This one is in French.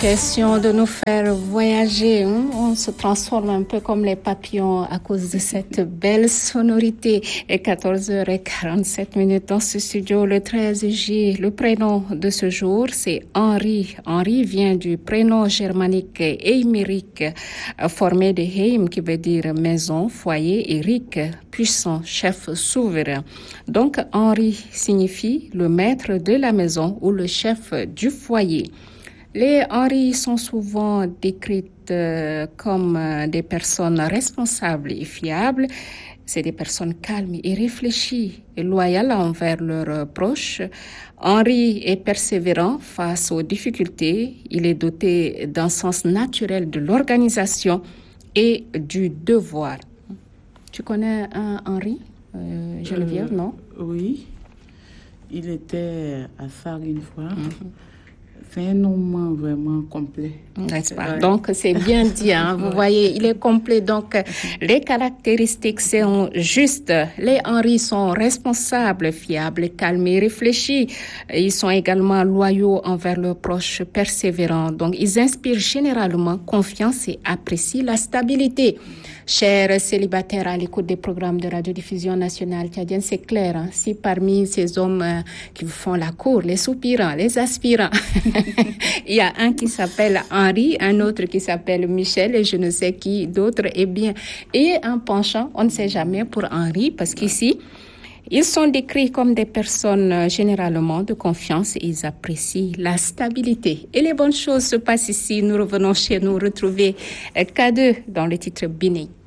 Question de nous faire voyager. On se transforme un peu comme les papillons à cause de cette belle sonorité. Et 14h47 dans ce studio, le 13 juillet. Le prénom de ce jour, c'est Henri. Henri vient du prénom germanique heimérique, formé de Heim, qui veut dire maison, foyer, et Rik, puissant, chef souverain. Donc, Henri signifie le maître de la maison ou le chef du foyer. Les Henri sont souvent décrites comme des personnes responsables et fiables. C'est des personnes calmes et réfléchies et loyales envers leurs proches. Henri est persévérant face aux difficultés. Il est doté d'un sens naturel de l'organisation et du devoir. Tu connais Henri, Geneviève, non? Oui, il était à Sargues une fois. C'est un nom vraiment complet. N'est-ce pas? Donc, c'est bien dit, hein? Vous voyez, il est complet. Donc, les caractéristiques sont justes. Les Henri sont responsables, fiables, calmes et réfléchis. Ils sont également loyaux envers leurs proches, persévérants. Donc, ils inspirent généralement confiance et apprécient la stabilité. Chers célibataires à l'écoute des programmes de radiodiffusion nationale tchadienne, c'est clair, hein? Si parmi ces hommes qui vous font la cour, les soupirants, les aspirants, il y a un qui s'appelle Henri, un autre qui s'appelle Michel et je ne sais qui d'autre, eh bien, et un penchant, on ne sait jamais pour Henri, parce qu'ici, ils sont décrits comme des personnes généralement de confiance et ils apprécient la stabilité. Et les bonnes choses se passent ici. Nous revenons chez nous retrouver K2 dans le titre Bini.